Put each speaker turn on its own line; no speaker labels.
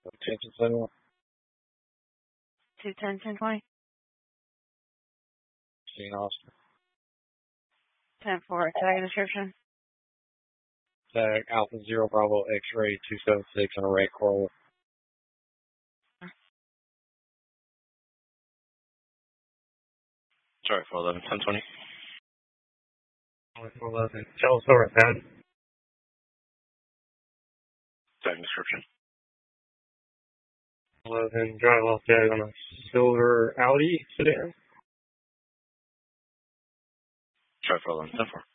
Attention Center.
210, 1020.
Gene Austin.
10-4, tag and description.
Tag Alpha Zero Bravo X-ray 276 on a red Corolla.
Sorry, 411, 1020.
411. Tell us over at
Tag and description.
11, drive off tag on a silver Audi sedan.
Try 411, 10-4.